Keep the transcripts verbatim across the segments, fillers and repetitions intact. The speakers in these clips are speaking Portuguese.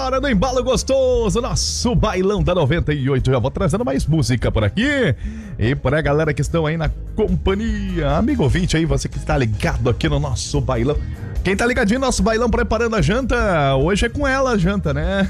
hora do embalo gostoso, nosso bailão da noventa e oito. Já vou trazendo mais música por aqui. E pra galera que estão aí na companhia, amigo ouvinte aí, você que está ligado aqui no nosso bailão. Quem tá ligadinho no nosso bailão preparando a janta, hoje é com ela a janta, né?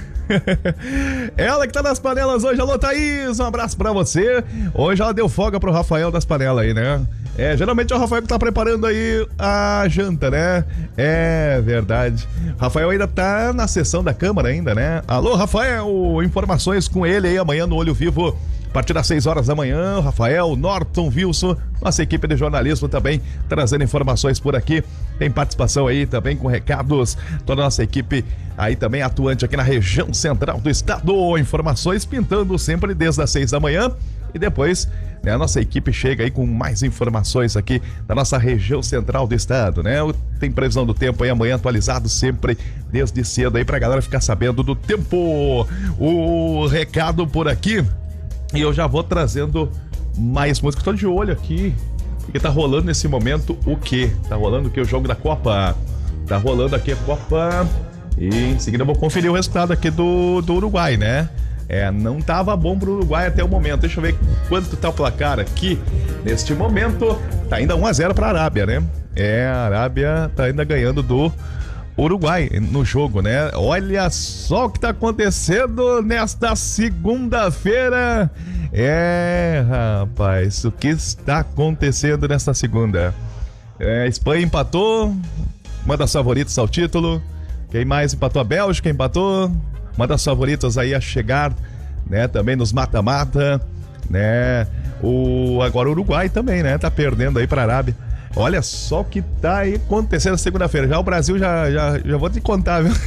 Ela que tá nas panelas hoje. Alô, Thaís, um abraço pra você. Hoje ela deu folga pro Rafael das panelas aí, né? É, geralmente é o Rafael que tá preparando aí a janta, né? É verdade. Rafael ainda tá na sessão da Câmara ainda, né? Alô, Rafael, informações com ele aí amanhã no Olho Vivo. A partir das seis horas da manhã, Rafael, Norton, Wilson, nossa equipe de jornalismo também trazendo informações por aqui. Tem participação aí também com recados. Toda a nossa equipe aí também atuante aqui na região central do estado. Informações pintando sempre desde as seis da manhã. E depois, né, a nossa equipe chega aí com mais informações aqui da nossa região central do estado, né? Tem previsão do tempo aí amanhã atualizado sempre desde cedo aí pra galera ficar sabendo do tempo. O recado por aqui. E eu já vou trazendo mais música. Tô de olho aqui, porque tá rolando nesse momento o quê? Tá rolando o quê? O jogo da Copa. Tá rolando aqui a Copa. E em seguida eu vou conferir o resultado aqui do, do Uruguai, né? É, não tava bom pro Uruguai até o momento. Deixa eu ver quanto tá o placar aqui. Neste momento, tá ainda um a zero pra Arábia, né? É, a Arábia tá ainda ganhando do Uruguai no jogo, né? Olha só o que tá acontecendo nesta segunda-feira. É, rapaz, o que está acontecendo nesta segunda? É, Espanha empatou, uma das favoritas ao título. Quem mais empatou? A Bélgica empatou, uma das favoritas aí a chegar, né? Também nos mata-mata, né? O, agora o Uruguai também, né? Tá perdendo aí pra Arábia. Olha só o que tá aí acontecendo na segunda-feira. Já o Brasil, já, já, já vou te contar, viu?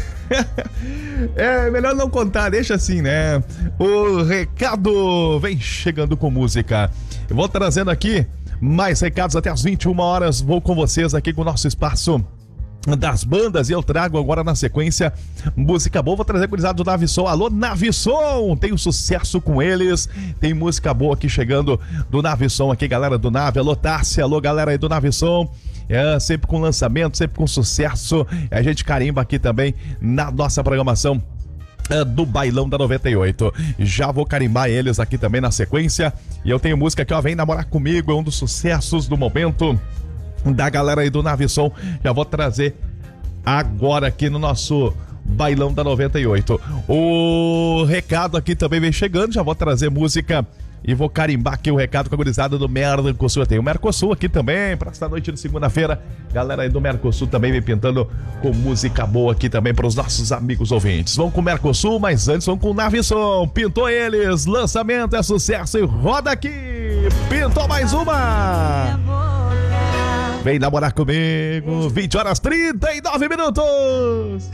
É melhor não contar, deixa assim, né? O recado vem chegando com música. Eu vou trazendo aqui mais recados até as vinte e uma horas. Vou com vocês aqui com o nosso espaço das bandas e eu trago agora na sequência música boa. Vou trazer gurizada do Navisson. Alô, Navisson, tem um sucesso com eles, tem música boa aqui chegando do Navisson aqui, galera do Nave. Alô, Tássia, alô, galera aí do Navisson. É, sempre com lançamento, sempre com sucesso. A gente carimba aqui também na nossa programação do Bailão da noventa e oito. Já vou carimbar eles aqui também na sequência. E eu tenho música aqui, ó, Vem Namorar Comigo, é um dos sucessos do momento da galera aí do Navisson. Já vou trazer agora aqui no nosso Bailão da noventa e oito. O recado aqui também vem chegando. Já vou trazer música e vou carimbar aqui o recado com a gurizada do Mercosul. Tem o Mercosul aqui também para esta noite de segunda-feira. Galera aí do Mercosul também vem pintando com música boa aqui também para os nossos amigos ouvintes. Vamos com o Mercosul, mas antes vamos com o Navisson. Pintou eles, lançamento é sucesso e roda aqui. Pintou mais uma. Vem namorar comigo, vinte horas trinta e nove minutos.